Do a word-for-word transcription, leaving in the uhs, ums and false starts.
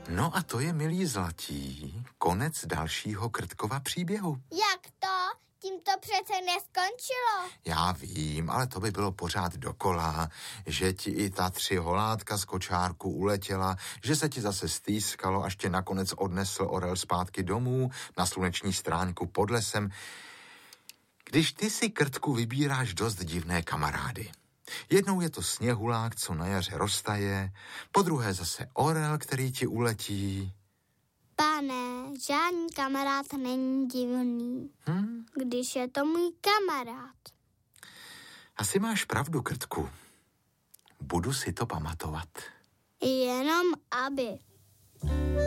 No a to je, milí zlatí, konec dalšího Krtkova příběhu. Jak to? Tím to přece neskončilo. Já vím, ale to by bylo pořád dokola, že ti i ta tři holátka z kočárku uletěla, že se ti zase stýskalo, až tě nakonec odnesl orel zpátky domů na sluneční stránku pod lesem. Když ty si, Krtku, vybíráš dost divné kamarády. Jednou je to sněhulák, co na jaře roztaje, po druhé zase orel, který ti uletí. Pane, žádný kamarád není divný, hmm? když je to můj kamarád. Asi máš pravdu, Krtku. Budu si to pamatovat. Jenom aby.